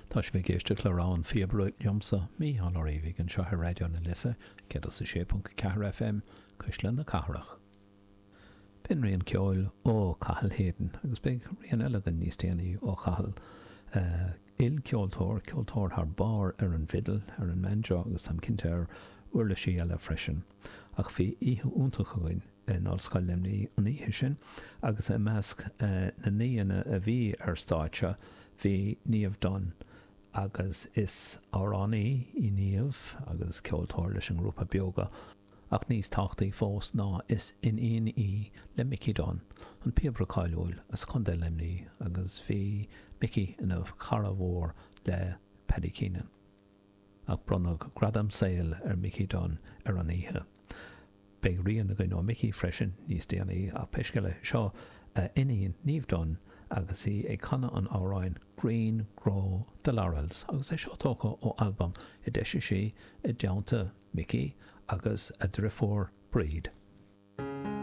Tá sé bhí géiste chlárán fiabróid neomsa mí an áíhí an seo radio na lifa ce sa 6.4 FM Cuislen na Cathrach. Bin rion ceoil ó Cathal Héden agus beag rion eilegan níos déanaí ó Cathal il ceoltóir th bar ar an fidal ar an menjo agus tam cinnte uairla sí eile freisin ach bhí ihe úntacha goin in áilscoil limnaí an ihe sin agus measc na níana a bhí ar stáitse bhí níomh don agus is áránaí í níomh agus ceoltóir leis an grúpa beoga ach níos táchtaí fós ná is in aon í le Mickey Don an peabhra cáilúil as chundé limnaí agus bhí Mickey ina cara mhór le Paddy Keenan ach bronnag gradam saoil ar Mickey Don ar an ihe. Beidh rion a gcuinó Mickey freisin níos déanaí a peisceile seo inaíon níomh don agus í ag chana an áráin Green Grow de Laurels agus é seo tócha ó albumm i d deise sí i deanta Mickey agus a drifór Breed.